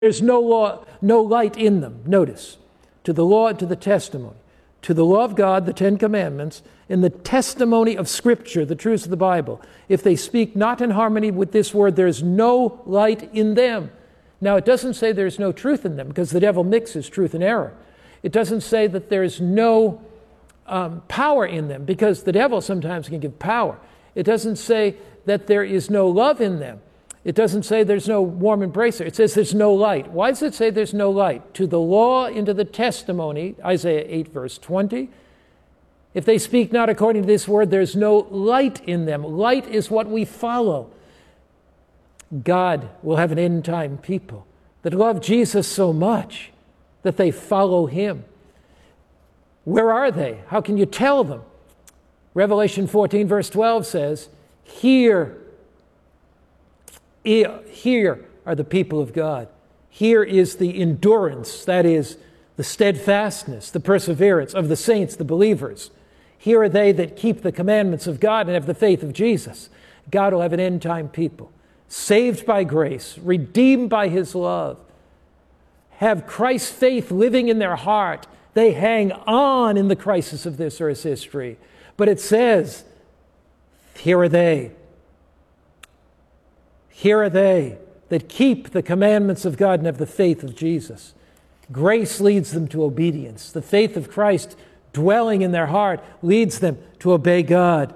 There's no law, no light in them. Notice, to the law and to the testimony. To the law of God, the Ten Commandments, and the testimony of Scripture, the truths of the Bible. If they speak not in harmony with this word, there's no light in them. Now, it doesn't say there's no truth in them, because the devil mixes truth and error. It doesn't say that there's no power in them, because the devil sometimes can give power. It doesn't say that there is no love in them. It doesn't say there's no warm embracer. It says there's no light. Why does it say there's no light? To the law and to the testimony, Isaiah 8, verse 20. If they speak not according to this word, there's no light in them. Light is what we follow. God will have an end-time people that love Jesus so much that they follow him. Where are they? How can you tell them? Revelation 14, verse 12 says, Here are the people of God. Here is the endurance, that is, the steadfastness, the perseverance of the saints, the believers. Here are they that keep the commandments of God and have the faith of Jesus. God will have an end-time people, saved by grace, redeemed by his love, have Christ's faith living in their heart. They hang on in the crisis of this earth's history. But it says, here are they. Here are they that keep the commandments of God and have the faith of Jesus. Grace leads them to obedience. The faith of Christ dwelling in their heart leads them to obey God.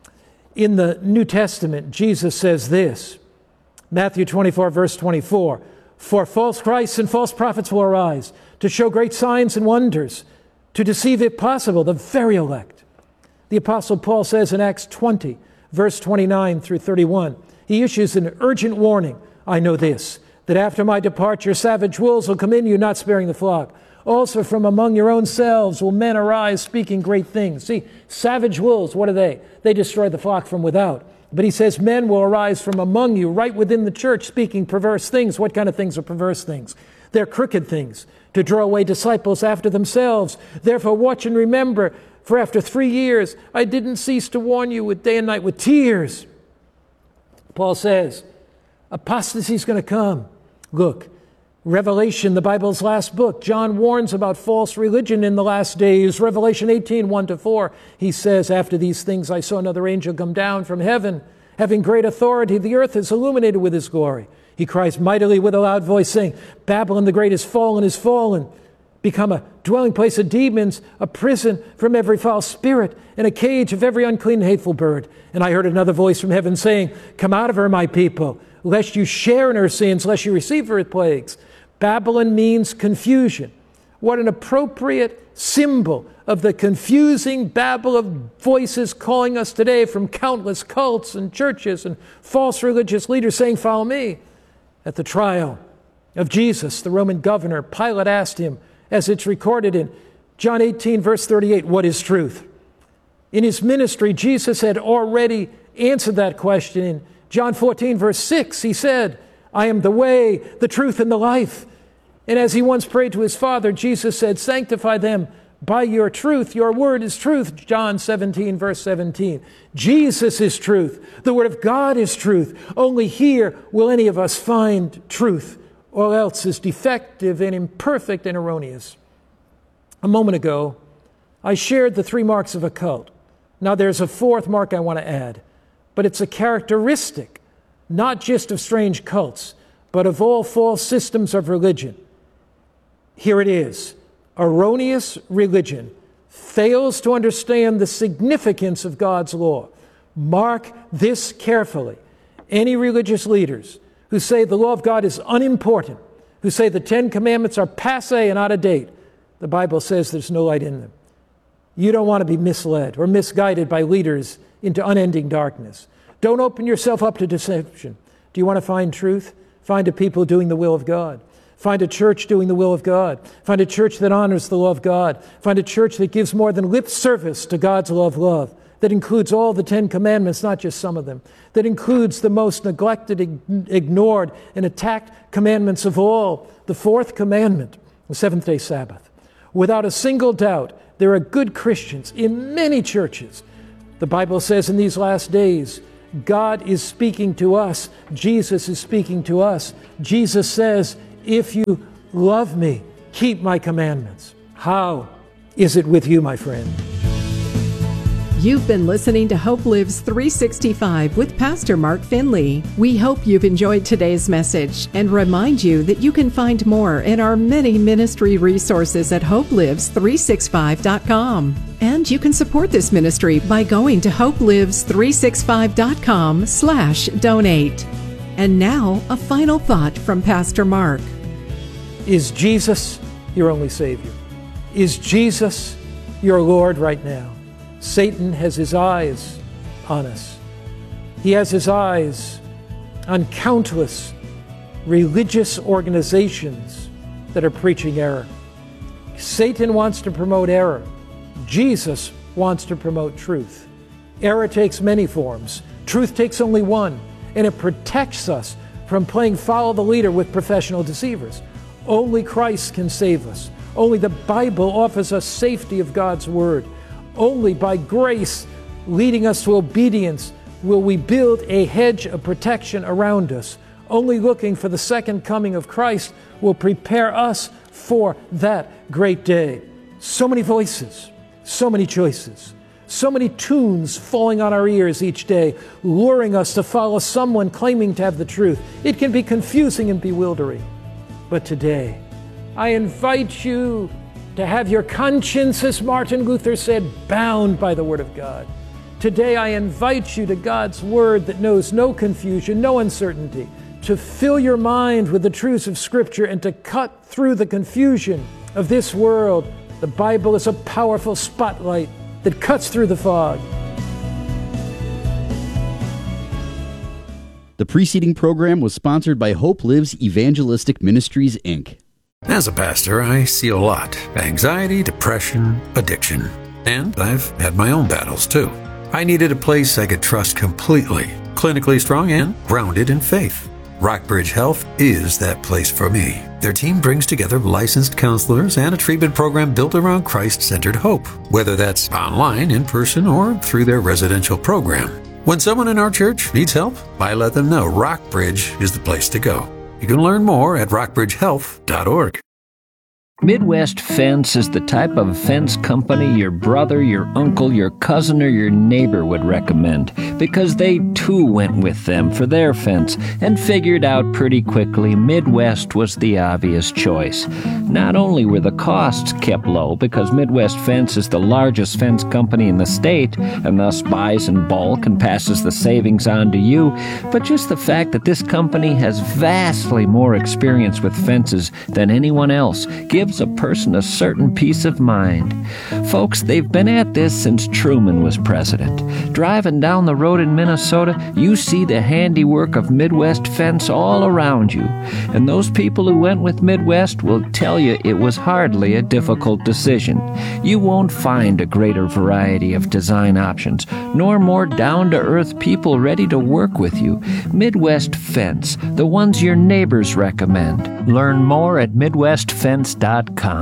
In the New Testament, Jesus says this, Matthew 24, verse 24, For false Christs and false prophets will arise to show great signs and wonders, to deceive, if possible, the very elect. The Apostle Paul says in Acts 20, verse 29 through 31, he issues an urgent warning. I know this, that after my departure, savage wolves will come in you, not sparing the flock. Also from among your own selves will men arise speaking great things. See, savage wolves, what are they? They destroy the flock from without. But he says men will arise from among you, right within the church, speaking perverse things. What kind of things are perverse things? They're crooked things, to draw away disciples after themselves. Therefore watch and remember, for after 3 years I didn't cease to warn you with day and night with tears. Paul says, apostasy is going to come. Look, Revelation, the Bible's last book, John warns about false religion in the last days. Revelation 18, 1-4, he says, after these things I saw another angel come down from heaven, having great authority. The earth is illuminated with his glory. He cries mightily with a loud voice, saying, Babylon the great is fallen, become a dwelling place of demons, a prison from every foul spirit, and a cage of every unclean and hateful bird. And I heard another voice from heaven saying, Come out of her, my people, lest you share in her sins, lest you receive her plagues. Babylon means confusion. What an appropriate symbol of the confusing babble of voices calling us today from countless cults and churches and false religious leaders saying, Follow me. At the trial of Jesus, the Roman governor, Pilate asked him, as it's recorded in John 18, verse 38, what is truth? In his ministry, Jesus had already answered that question. In John 14, verse 6, he said, I am the way, the truth, and the life. And as he once prayed to his Father, Jesus said, Sanctify them by your truth. Your word is truth. John 17, verse 17. Jesus is truth. The word of God is truth. Only here will any of us find truth. All else is defective and imperfect and erroneous. A moment ago, I shared the 3 marks of a cult. Now there's a 4th mark I want to add, but it's a characteristic, not just of strange cults, but of all false systems of religion. Here it is. Erroneous religion fails to understand the significance of God's law. Mark this carefully. Any religious leaders who say the law of God is unimportant, who say the 10 Commandments are passé and out of date, the Bible says there's no light in them. You don't want to be misled or misguided by leaders into unending darkness. Don't open yourself up to deception. Do you want to find truth? Find a people doing the will of God. Find a church doing the will of God. Find a church that honors the law of God. Find a church that gives more than lip service to God's love, that includes all the 10 Commandments, not just some of them, that includes the most neglected, ignored, and attacked commandments of all, the 4th commandment, the 7th-day Sabbath. Without a single doubt, there are good Christians in many churches. The Bible says in these last days, God is speaking to us. Jesus is speaking to us. Jesus says, If you love me, keep my commandments. How is it with you, my friend? You've been listening to Hope Lives 365 with Pastor Mark Finley. We hope you've enjoyed today's message and remind you that you can find more in our many ministry resources at hopelives365.com. And you can support this ministry by going to hopelives365.com/donate. And now, a final thought from Pastor Mark. Is Jesus your only Savior? Is Jesus your Lord right now? Satan has his eyes on us. He has his eyes on countless religious organizations that are preaching error. Satan wants to promote error. Jesus wants to promote truth. Error takes many forms. Truth takes only one, and it protects us from playing follow the leader with professional deceivers. Only Christ can save us. Only the Bible offers us safety of God's Word. Only by grace leading us to obedience will we build a hedge of protection around us. Only looking for the second coming of Christ will prepare us for that great day. So many voices, so many choices, so many tunes falling on our ears each day, luring us to follow someone claiming to have the truth. It can be confusing and bewildering. But today, I invite you to have your conscience, as Martin Luther said, bound by the Word of God. Today I invite you to God's Word that knows no confusion, no uncertainty, to fill your mind with the truths of Scripture and to cut through the confusion of this world. The Bible is a powerful spotlight that cuts through the fog. The preceding program was sponsored by Hope Lives Evangelistic Ministries, Inc. As a pastor, I see a lot. Anxiety, depression, addiction. And I've had my own battles, too. I needed a place I could trust completely, clinically strong and grounded in faith. Rockbridge Health is that place for me. Their team brings together licensed counselors and a treatment program built around Christ-centered hope, whether that's online, in person, or through their residential program. When someone in our church needs help, I let them know Rockbridge is the place to go. You can learn more at rockbridgehealth.org. Midwest Fence is the type of fence company your brother, your uncle, your cousin, or your neighbor would recommend, because they too went with them for their fence and figured out pretty quickly Midwest was the obvious choice. Not only were the costs kept low, because Midwest Fence is the largest fence company in the state and thus buys in bulk and passes the savings on to you, but just the fact that this company has vastly more experience with fences than anyone else gives a person a certain peace of mind. Folks, they've been at this since Truman was president. Driving down the road in Minnesota, you see the handiwork of Midwest Fence all around you. And those people who went with Midwest will tell you it was hardly a difficult decision. You won't find a greater variety of design options, nor more down-to-earth people ready to work with you. Midwest Fence, the ones your neighbors recommend. Learn more at MidwestFence.com.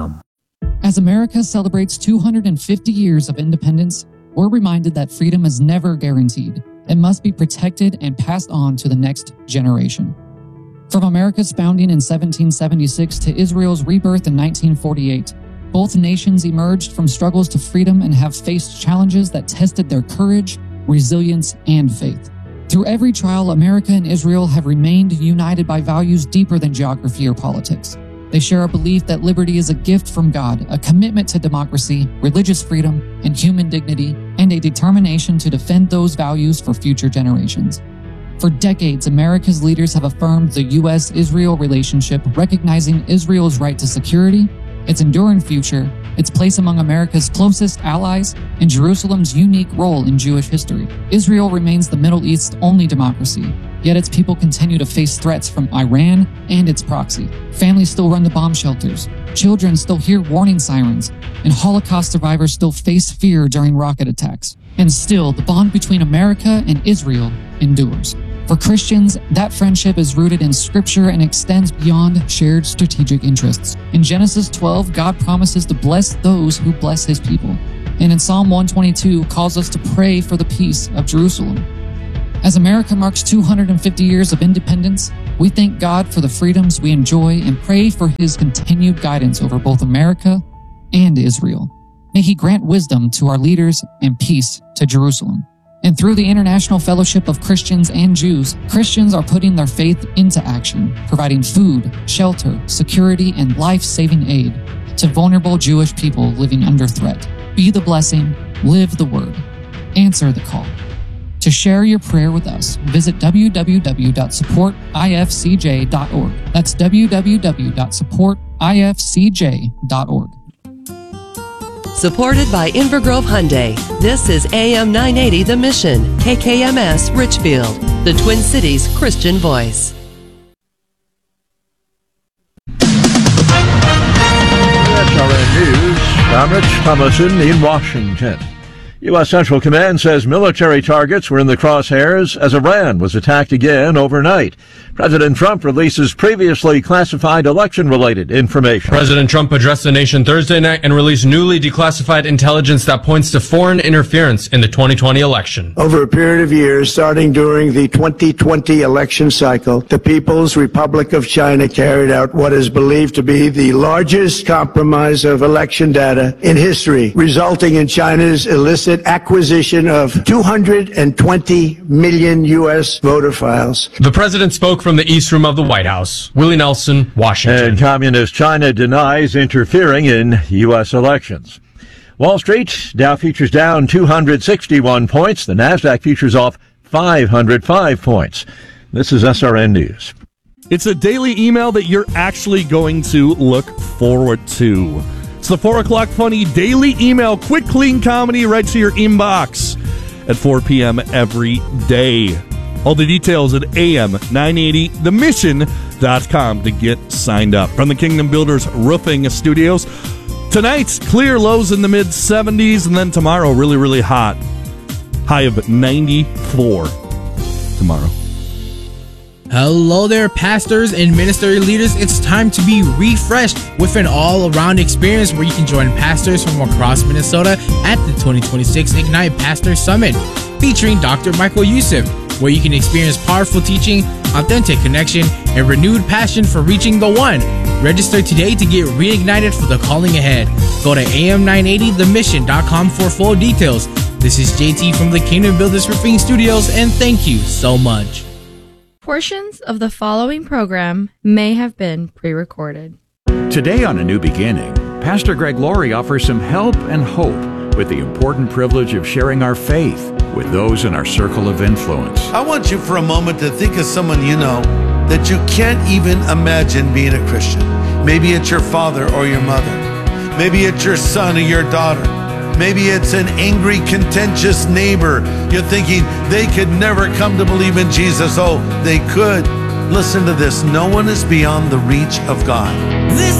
As America celebrates 250 years of independence, we're reminded that freedom is never guaranteed. It must be protected and passed on to the next generation. From America's founding in 1776 to Israel's rebirth in 1948, both nations emerged from struggles to freedom and have faced challenges that tested their courage, resilience, and faith. Through every trial, America and Israel have remained united by values deeper than geography or politics. They share a belief that liberty is a gift from God, a commitment to democracy, religious freedom, and human dignity, and a determination to defend those values for future generations. For decades, America's leaders have affirmed the U.S.-Israel relationship, recognizing Israel's right to security, its enduring future, its place among America's closest allies, and Jerusalem's unique role in Jewish history. Israel remains the Middle East's only democracy, yet its people continue to face threats from Iran and its proxy. Families still run to bomb shelters, children still hear warning sirens, and Holocaust survivors still face fear during rocket attacks. And still, the bond between America and Israel endures. For Christians, that friendship is rooted in Scripture and extends beyond shared strategic interests. In Genesis 12, God promises to bless those who bless His people. And in Psalm 122, calls us to pray for the peace of Jerusalem. As America marks 250 years of independence, we thank God for the freedoms we enjoy and pray for His continued guidance over both America and Israel. May He grant wisdom to our leaders and peace to Jerusalem. And through the International Fellowship of Christians and Jews, Christians are putting their faith into action, providing food, shelter, security, and life-saving aid to vulnerable Jewish people living under threat. Be the blessing, live the word, answer the call. To share your prayer with us, visit www.supportifcj.org. That's www.supportifcj.org. Supported by Inver Grove Hyundai, this is AM 980 The Mission, KKMS Richfield, the Twin Cities Christian voice. SRN News, I'm Rich Thomason in Washington. U.S. Central Command says military targets were in the crosshairs as Iran was attacked again overnight. President Trump releases previously classified election-related information. President Trump addressed the nation Thursday night and released newly declassified intelligence that points to foreign interference in the 2020 election. Over a period of years, starting during the 2020 election cycle, the People's Republic of China carried out what is believed to be the largest compromise of election data in history, resulting in China's illicit acquisition of 220 million U.S. voter files. The president spoke from the East Room of the White House. Willie Nelson, Washington. And Communist China denies interfering in U.S. elections. Wall Street, Dow futures down 261 points. The NASDAQ futures off 505 points. This is SRN News. It's a daily email that you're actually going to look forward to. It's the 4 o'clock funny daily email, quick, clean comedy right to your inbox at 4 p.m. every day. All the details at am980themission.com to get signed up. From the Kingdom Builders Roofing Studios, tonight's clear, lows in the mid-70s, and then tomorrow really, really hot. High of 94 tomorrow. Hello there, pastors and ministry leaders. It's time to be refreshed with an all-around experience where you can join pastors from across Minnesota at the 2026 Ignite Pastor Summit, featuring Dr. Michael Youssef, where you can experience powerful teaching, authentic connection, and renewed passion for reaching the one. Register today to get reignited for the calling ahead. Go to am980themission.com for full details. This is JT from the Kingdom Builders Roofing Studios, and thank you so much. Portions of the following program may have been pre-recorded. Today on A New Beginning, Pastor Greg Laurie offers some help and hope with the important privilege of sharing our faith with those in our circle of influence. I want you for a moment to think of someone you know that you can't even imagine being a Christian. Maybe it's your father or your mother. Maybe it's your son or your daughter. Maybe it's an angry, contentious neighbor. You're thinking they could never come to believe in Jesus. Oh, they could. Listen to this. No one is beyond the reach of God.